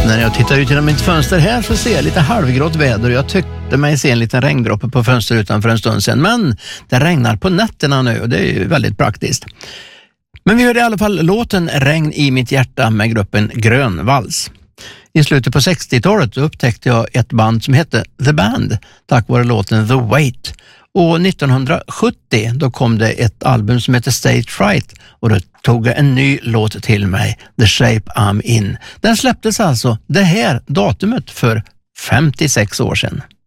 När jag tittar ut genom mitt fönster här så ser jag lite halvgrått väder och jag tyckte mig se en liten regndroppe på fönstret utanför en stund sedan. Men det regnar på nätterna nu och det är ju väldigt praktiskt. Men vi hörde i alla fall låten Regn i mitt hjärta med gruppen Grönvals. I slutet på 60-talet upptäckte jag ett band som hette The Band tack vare låten The Wait. Och 1970 då kom det ett album som heter Stage Fright och då tog jag en ny låt till mig, The Shape I'm In. Den släpptes alltså det här datumet för 56 år sedan.